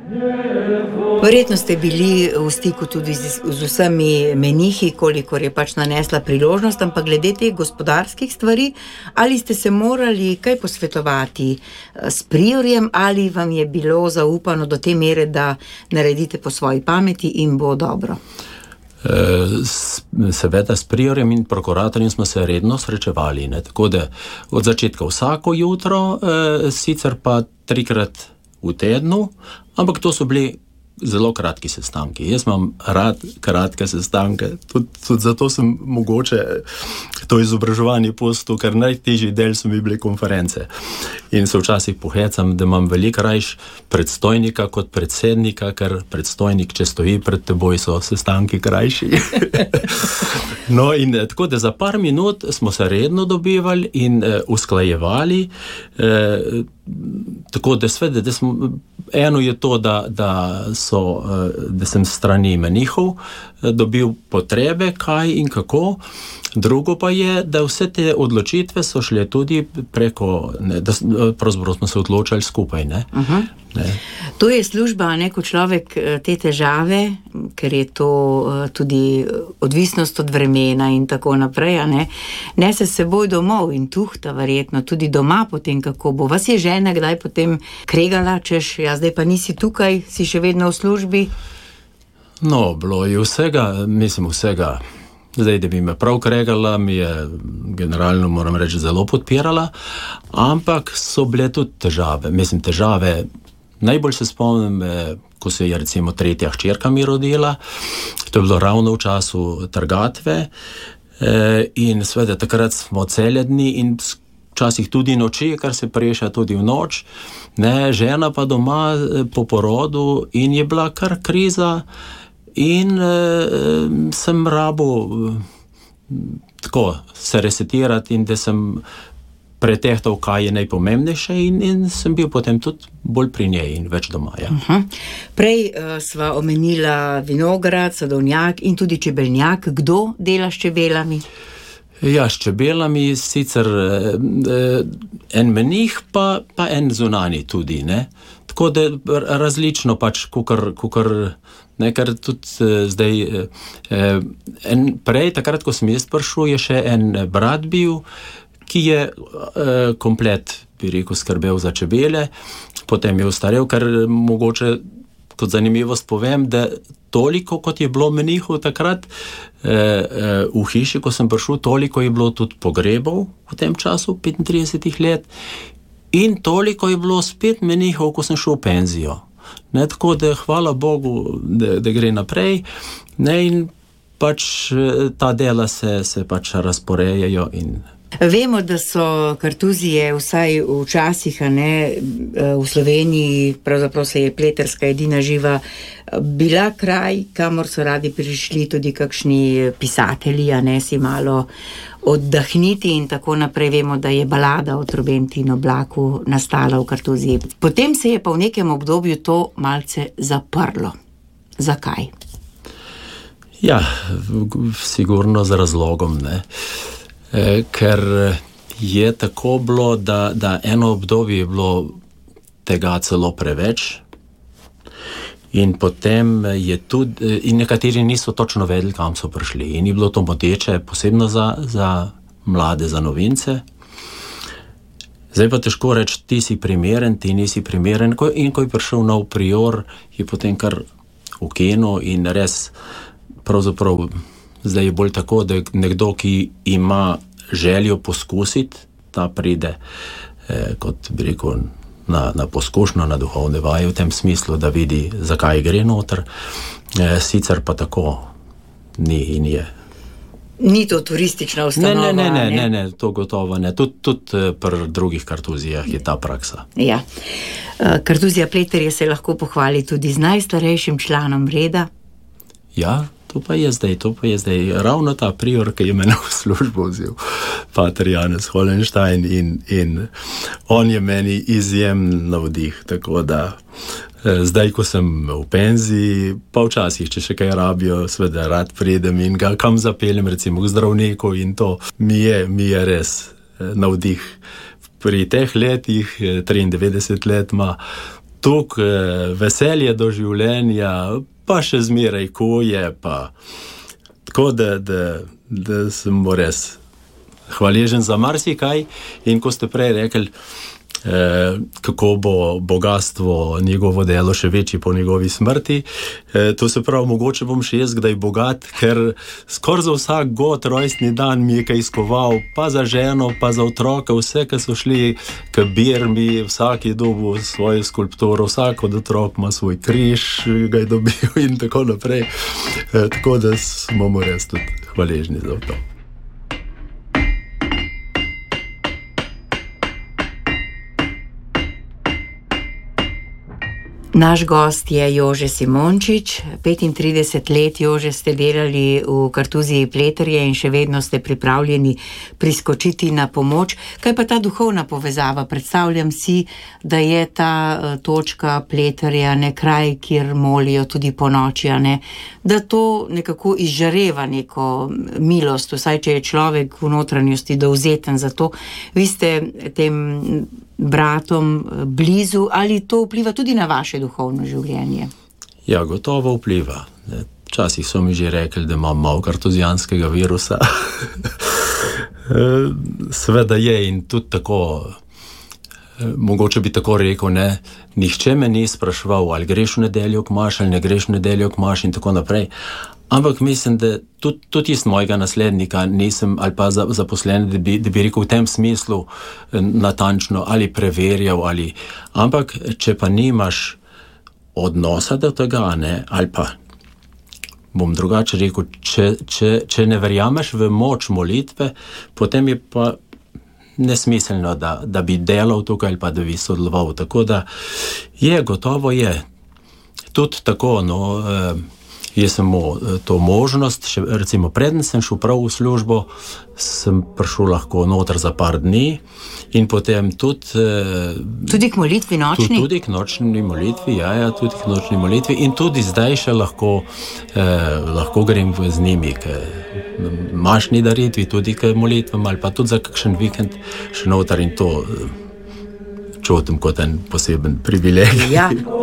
Verjetno ste bili v stiku tudi z vsemi menihi, kolikor je pač nanesla priložnost, ampak glede teh gospodarskih stvari, ali ste se morali kaj posvetovati s priorjem, ali vam je bilo zaupano do te mere, da naredite po svoji pameti in bo dobro? Seveda s priorjem in prokuratorjem smo se redno srečevali, ne? Tako da od začetka vsako jutro, sicer pa 3-krat v tednu, ampak to so bili zelo kratki sestanki. Jaz imam rad kratke sestanke, tudi zato sem mogoče to izobraževanje postal, ker najtežji del so mi bile konference. In se včasih pohecam, da imam veliko rajš predstojnika kot predsednika, ker predstojnik, če stoji pred teboj, so sestanki krajši. No in tako, da za par minut smo se redno dobivali in usklajevali, tako da sveda, da smo, eno je to, da sem strani menihov dobil potrebe, kaj in kako, drugo pa je, da vse te odločitve so šle tudi preko, da pravzaprav smo se odločali skupaj, ne? Ne. To je služba, ne, ko človek te težave, ker je to tudi odvisnost od vremena in tako naprej, ne, nese s seboj domov in tuhta verjetno tudi doma potem, kako bo. Vas je žena kdaj potem kregala, češ, ja, zdaj pa nisi tukaj, si še vedno v službi? No, bilo je vsega, mislim vsega. Zdaj, da bi me prav kregala, mi je generalno, moram reči, zelo podpirala, ampak so bile tudi težave. Mislim, težave, najbolj se spomnim, ko se je recimo 3. hčerka mi rodila, to je bilo ravno v času trgatve in seveda takrat smo cele dni in včasih tudi noči, kar se preša tudi v noč, ne, žena pa doma po porodu in je bila kar kriza. In sem rabil tako se resetirati in da sem pretehtal, kaj je najpomembnejše in sem bil potem tudi bolj pri njej in več doma. Ja. Prej sva omenila vinograd, sadovnjak in tudi čebeljak. Kdo dela s čebelami? Ja, s čebelami sicer en menih, pa en zunani tudi, ne. Tako da različno pač, kukor ne, ker tudi zdaj prej, takrat, ko sem jaz prišel, je še en brat bil, ki je komplet, bi rekel, skrbel za čebele, potem je ostarel, ker mogoče kot zanimivost povem, da toliko, kot je bilo menihov takrat v hiši, ko sem prišel, toliko je bilo tudi pogrebov v tem času, 35 let, in toliko je bilo spet menihov, ko sem šel v penzijo. Ne, tako da hvala Bogu, da gre naprej, ne, in pač ta dela se pač razporejajo in... Vemo, da so kartuzije vsaj včasih, ne, v Sloveniji, pravzaprav se je Pleterska edina živa, bila kraj, kamor so radi prišli tudi kakšni pisatelji, a ne, si malo oddahniti in tako naprej. Vemo, da je balada o Trobenti in oblaku nastala v Kartuziji. Potem se je pa v nekem obdobju to malce zaprlo. Zakaj? Ja, sigurno z razlogom, ne. Ker je tako bilo, da eno obdobje je bilo tega celo preveč in potem je tudi, in nekateri niso točno vedeli, kam so prišli in je bilo to moteče, posebno za mlade, za novince. Zdaj pa težko reči, ti si primeren, ti nisi primeren, in ko je prišel nov prior, je potem kar ukinil in res pravzaprav zdaj je bolj tako, da nekdo, ki ima željo poskusiti, ta pride kot bi rekel na poskušnjo, na duhovne vaje v tem smislu, da vidi, zakaj gre noter, sicer pa tako ni in je. Ni to turistična ustanova? Ne, to gotovo ne. Tudi pri drugih kartuzijah je ta praksa. Ja. Kartuzija Pleterje se lahko pohvali tudi z najstarejšim članom reda. Ja, to pa je zdaj ravno ta prior, ki je mene v službo vzel, pater Janez Holenstein, in on je meni izjemen navdih, tako da zdaj, ko sem v penziji, pa včasih, če še kaj rabijo, seveda rad pridem in ga kam zapeljem, recimo k zdravniku, in to mi je res navdih. Pri teh letih, 93 let ima, tuk veselje do življenja, pa še zmeraj koje, pa tako, da sem mu res hvaležen za marsikaj. In ko ste prej rekli, kako bo bogatstvo, njegovo delo še večje po njegovi smrti, to se pravi, mogoče bom še jaz kdaj bogat, ker skoraj za vsak god rojstni dan mi je kaj skoval, pa za ženo, pa za otroka, vse, ki so šli k Birmi, vsak je dobil svojo skulpturo, vsak od otrok ima svoj križ, ga je dobil in tako naprej. Tako da smo mu res tudi hvaležni za to. Naš gost je Jože Simončič. 35 let, Jože, ste delali v Kartuziji Pleterje in še vedno ste pripravljeni priskočiti na pomoč. Kaj pa ta duhovna povezava? Predstavljam si, da je ta točka Pleterja kraj, kjer molijo tudi po noči, da to nekako izžareva neko milost, vsaj če je človek v notranjosti dovzeten za to. Vi ste tem bratom blizu, ali to vpliva tudi na vaše duhovno življenje? Ja, gotovo vpliva. Včasih so mi že rekli, da imam malo kartuzijanskega virusa. Seveda je in tudi tako, mogoče bi tako rekel, nihče me ni spraševal, ali greš v nedeljo k maši, ali ne greš v nedeljo k maši in tako naprej. Ampak mislim, da tudi jaz mojega naslednika nisem, ali pa zaposlen, da bi rekel v tem smislu natančno ali preverjal, ampak če pa nimaš odnosa do tega, ali pa bom drugače rekel, če ne verjameš v moč molitve, potem je pa nesmiselno, da bi delal tukaj ali pa da bi sodeloval. Tako da gotovo je. Tudi tako, jaz sem imel to možnost, recimo preden sem šel prav v službo, sem prišel lahko noter za par dni in potem tudi k molitvi nočni? Tudi k nočni molitvi, tudi k nočni molitvi in tudi zdaj še lahko grem z njimi k mašni daritvi, tudi k molitvam ali pa tudi za kakšen vikend še noter in to čutim kot en poseben privilegij. Ja.